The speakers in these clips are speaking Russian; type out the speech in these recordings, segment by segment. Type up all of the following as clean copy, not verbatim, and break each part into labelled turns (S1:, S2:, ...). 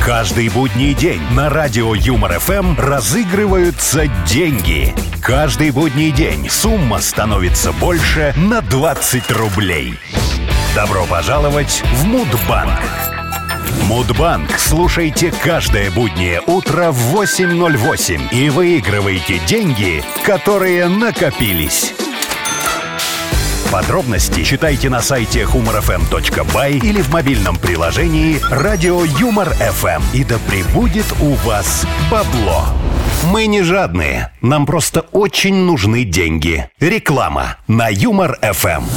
S1: Каждый будний день на радио Юмор ФМ разыгрываются деньги. Каждый будний день сумма становится больше на 20 рублей. Добро пожаловать в Мудбанк. Мудбанк слушайте каждое буднее утро в 8:08 и выигрывайте деньги, которые накопились. Подробности читайте на сайте humorfm.by или в мобильном приложении «Радио Юмор ФМ». И да пребудет у вас бабло. Мы не жадные, нам просто очень нужны деньги. Реклама на Юмор ФМ.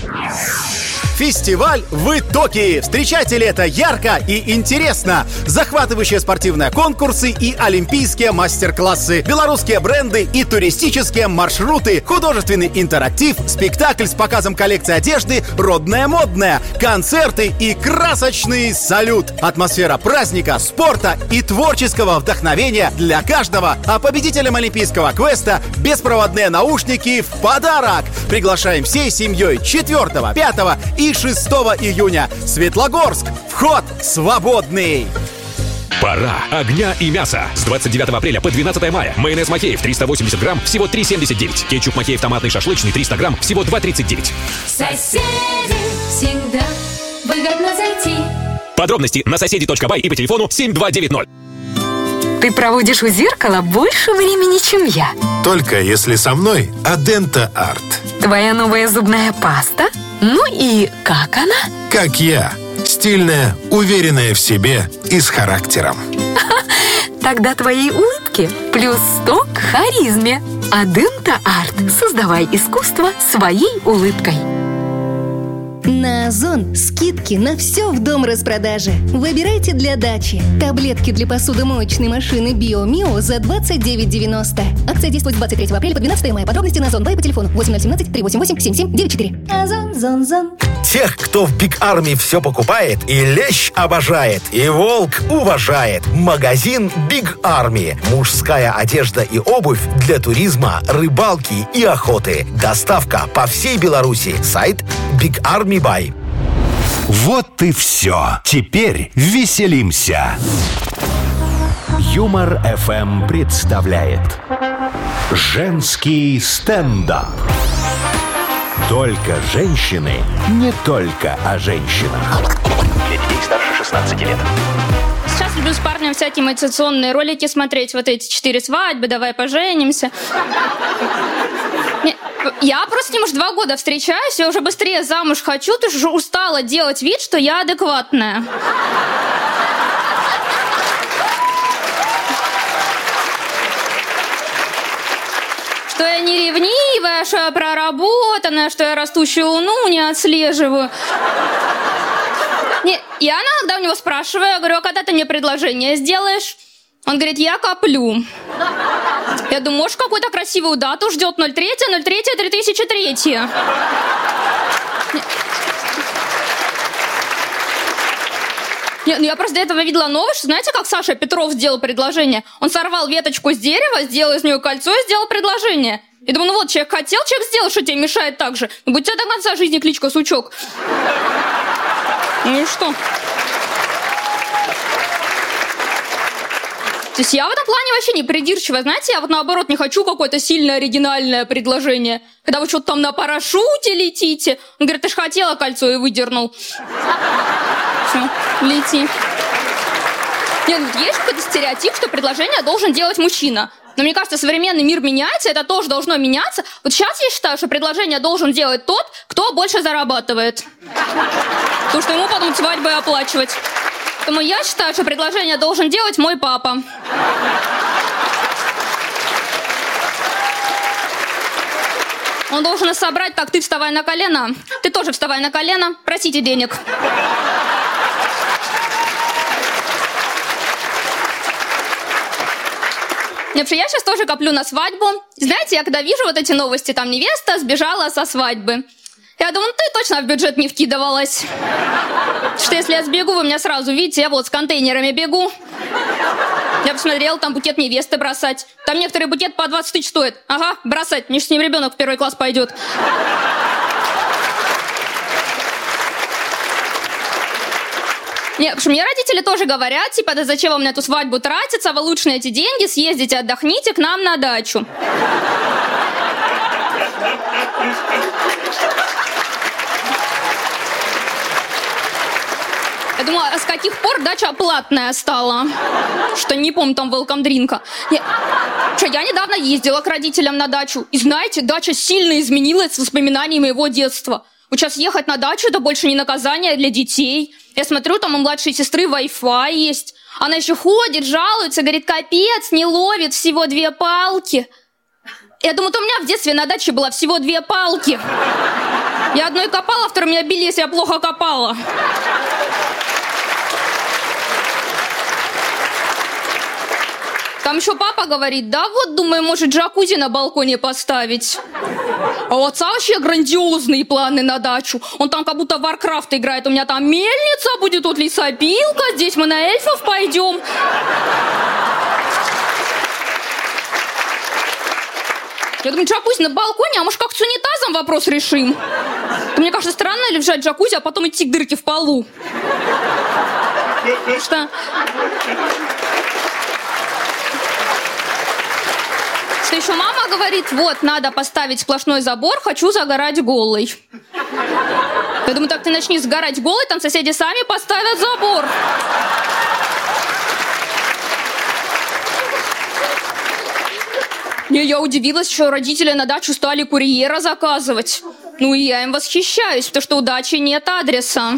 S2: Фестиваль в Итоке. Встречайте лето ярко и интересно. Захватывающие спортивные конкурсы и олимпийские мастер-классы, белорусские бренды и туристические маршруты, художественный интерактив, спектакль с показом коллекции одежды «Родная-модная», концерты и красочный салют. Атмосфера праздника, спорта и творческого вдохновения для каждого. А победителям олимпийского квеста беспроводные наушники в подарок. Приглашаем всей семьей 4, 5 и 6 июня. Светлогорск. Вход свободный.
S3: Пора огня и мяса. С 29 апреля по 12 мая. Майонез Махеев 380 грамм, всего 3,79. Кетчуп Махеев томатный шашлычный 300 грамм, всего 2,39.
S4: Соседи, всегда выгодно зайти.
S3: Подробности на соседи.бай и по телефону 7290.
S5: Ты проводишь у зеркала больше времени, чем я.
S6: Только если со мной Адента Арт.
S5: Твоя новая зубная паста? Ну и как она?
S6: Как я. Стильная, уверенная в себе и с характером.
S5: Тогда твоей улыбке плюс 100 к харизме. Адента Арт. Создавай искусство своей улыбкой.
S7: На Озон скидки на все в дом распродажи. Выбирайте для дачи. Таблетки для посудомоечной машины Био-Мио за 29,90. Акция действует с 23 апреля по 12 мая. Подробности на Озон Бай по телефону 8017-388-7794. Озон, Зон, Зон.
S8: Тех, кто в Биг Арми все покупает, и лещ обожает, и волк уважает. Магазин Биг Арми. Мужская одежда и обувь для туризма, рыбалки и охоты. Доставка по всей Беларуси. Сайт Big Army Buy.
S1: Вот и все. Теперь веселимся. Юмор ФМ представляет женский стендап. Только женщины, не только о женщинах.
S9: Для детей старше 16 лет.
S10: Сейчас люблю с парнем всякие мотивационные ролики смотреть. Вот эти 4 свадьбы, давай поженимся. Я просто с ним уже 2 года встречаюсь, я уже быстрее замуж хочу, ты же устала делать вид, что я адекватная. Что я не ревнивая, что я проработанная, что я растущую луну не отслеживаю. Я иногда у него спрашиваю, я говорю, а когда ты мне предложение сделаешь? Он говорит, я коплю. Я думаю, может, какую-то красивую дату ждет 03.03.2003. Я просто до этого видела новость, что знаете, как Саша Петров сделал предложение? Он сорвал веточку с дерева, сделал из нее кольцо и сделал предложение. Я думаю, ну вот, человек хотел, человек сделал, что тебе мешает так же. У тебя до конца жизни кличка Сучок. Ну и что? То есть я в этом плане вообще не придирчивая. Знаете, я вот наоборот не хочу какое-то сильное оригинальное предложение. Когда вы что-то там на парашюте летите. Он говорит, ты ж хотела кольцо и выдернул. Все, лети. Нет, есть какой-то стереотип, что предложение должен делать мужчина. Но мне кажется, современный мир меняется, это тоже должно меняться. Вот сейчас я считаю, что предложение должен делать тот, кто больше зарабатывает. Потому что ему потом свадьбы оплачивать. Поэтому я считаю, что предложение должен делать мой папа. Он должен нас собрать, как ты вставай на колено. Ты тоже вставай на колено, просите денег. Я сейчас тоже коплю на свадьбу. Знаете, я когда вижу вот эти новости, там невеста сбежала со свадьбы. Я думаю, ты точно в бюджет не вкидывалась. Что если я сбегу, вы меня сразу видите, я вот с контейнерами бегу. Я посмотрела, там букет невесты бросать. Там некоторые букет по 20 тысяч стоят. Ага, бросать, мне с ним ребенок в 1 класс пойдет. Нет, потому что мне родители тоже говорят, типа, да зачем вам на эту свадьбу тратиться, вы лучше на эти деньги съездите, отдохните к нам на дачу. Я думала, а с каких пор дача платная стала? Что не помню, там welcome дринка. Я недавно ездила к родителям на дачу. И знаете, дача сильно изменилась с воспоминаниями моего детства. Вот сейчас ехать на дачу — это больше не наказание для детей. Я смотрю, там у младшей сестры Wi-Fi есть. Она еще ходит, жалуется, говорит, капец, не ловит, всего 2 палки. Я думаю, у меня в детстве на даче было всего 2 палки. Я одной копала, второй меня били, если я плохо копала. Там еще папа говорит, да вот, думаю, может, джакузи на балконе поставить. А у отца вообще грандиозные планы на дачу. Он там как будто в Warcraft играет. У меня там мельница будет, тут лесопилка, здесь мы на эльфов пойдем. Я думаю, джакузи на балконе, а может, как с унитазом вопрос решим? Мне кажется, странно лежать в джакузи, а потом идти к дырке в полу. Что еще мама говорит, вот, надо поставить сплошной забор, хочу загорать голой. Я думаю, так ты начни сгорать голой, там соседи сами поставят забор. Я удивилась, что родители на дачу стали курьера заказывать. Ну и я им восхищаюсь, потому что у дачи нет адреса.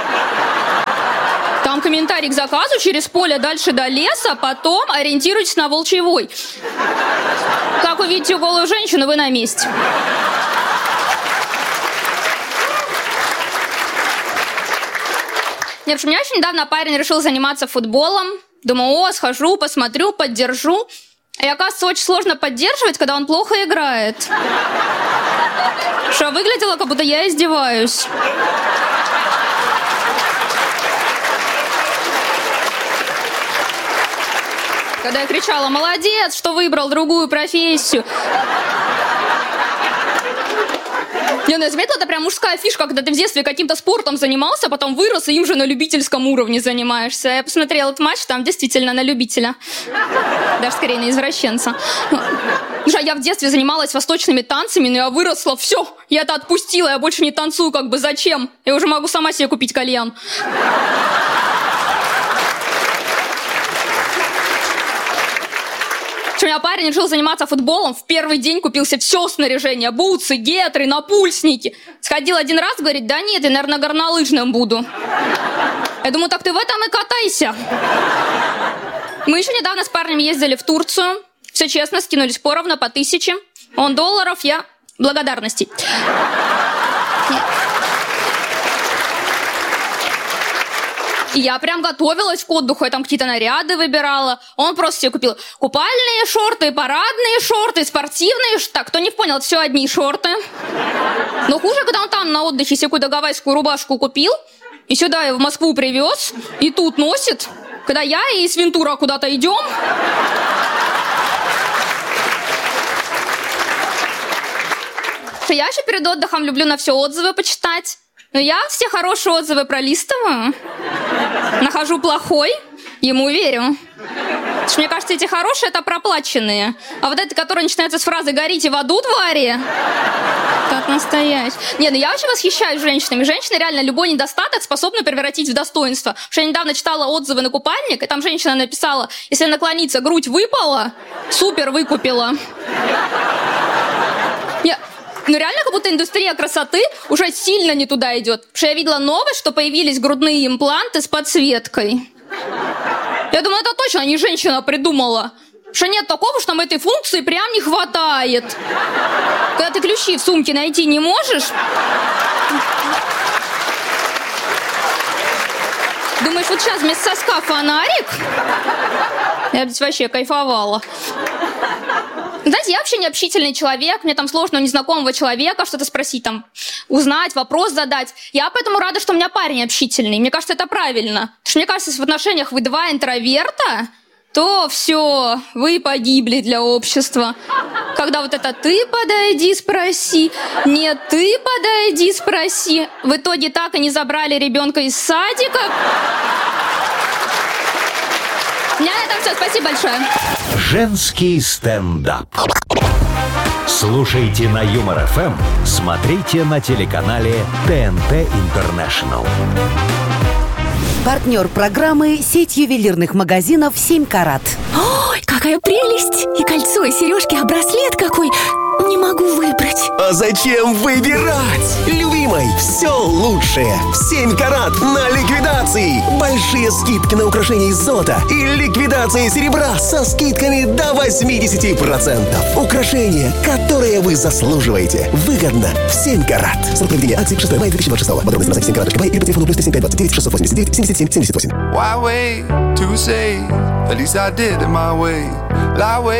S10: Там комментарий к заказу, через поле дальше до леса, потом ориентируйтесь на Волчий Вой. Как увидите голую женщину, вы на месте. У меня очень недавно парень решил заниматься футболом. Думаю, схожу, посмотрю, поддержу. И оказывается, очень сложно поддерживать, когда он плохо играет. Что выглядело, как будто я издеваюсь. Когда я кричала, молодец, что выбрал другую профессию. Я заметила, это прям мужская фишка, когда ты в детстве каким-то спортом занимался, потом вырос, и им же на любительском уровне занимаешься. Я посмотрела этот матч, там действительно на любителя. Даже скорее на извращенца. Я в детстве занималась восточными танцами, но я выросла, все, я это отпустила, я больше не танцую, как бы зачем? Я уже могу сама себе купить кальян. У меня парень решил заниматься футболом, в первый день купил себе все снаряжение, бутсы, гетры, напульсники. Сходил один раз, говорит, да нет, я, наверное, горнолыжным буду. Я думаю, так ты в этом и катайся. Мы еще недавно с парнем ездили в Турцию. Все честно, скинулись поровну по 1000. Он долларов, я благодарностей. И я прям готовилась к отдыху, я там какие-то наряды выбирала. Он просто себе купил купальные шорты, парадные шорты, спортивные. Так, кто не понял, это все одни шорты. Но хуже, когда он там на отдыхе себе какую-то гавайскую рубашку купил, и сюда ее в Москву привез, и тут носит, когда я и Свинтура куда-то идем. Я еще перед отдыхом люблю на все отзывы почитать. Но я все хорошие отзывы пролистываю, нахожу плохой, ему верю. Потому что, мне кажется, эти хорошие — это проплаченные. А вот это, которые начинаются с фразы «горите в аду, твари», как настоящий. Не, я вообще восхищаюсь женщинами. Женщины реально любой недостаток способны превратить в достоинство. Потому что я недавно читала отзывы на купальник, и там женщина написала, если наклониться, грудь выпала, супер, выкупила. Реально, как будто индустрия красоты уже сильно не туда идет. Потому что я видела новость, что появились грудные импланты с подсветкой. Я думаю, это точно не женщина придумала. Что нет такого, что нам этой функции прям не хватает. Когда ты ключи в сумке найти не можешь... Думаешь, вот сейчас вместо соска фонарик? Я бы вообще кайфовала. Знаете, я вообще не общительный человек, мне там сложно у незнакомого человека что-то спросить, там, узнать, вопрос задать. Я поэтому рада, что у меня парень общительный. Мне кажется, это правильно. Потому что мне кажется, если в отношениях вы 2 интроверта, то все, вы погибли для общества. Когда вот это «ты подойди, спроси», «нет, ты подойди, спроси», в итоге так и не забрали ребенка из садика. У меня на этом все, спасибо большое.
S1: Женский стендап. Слушайте на Юмор ФМ, смотрите на телеканале ТНТ Интернешнл.
S11: Партнер программы — сеть ювелирных магазинов «7 карат».
S5: Ой, какая прелесть! И кольцо, и сережки, а браслет какой! Не могу выбрать.
S12: А зачем выбирать? Любимой, все лучшее в 7 карат на ликвидации. Большие скидки на украшения из золота и ликвидация серебра со скидками до 80%. Украшения, которые вы заслуживаете. Выгодно в 7 карат. Срок проведения акции 6 мая 2026. Подробности на сайте 7karat.by или по телефону +35 29 689 77 78.
S13: Why wait to say? At least I did it my way.